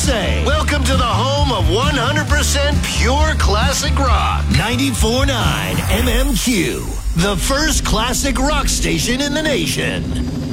USA. Welcome to the home of 100% pure classic rock. 94.9 MMQ, the first classic rock station in the nation.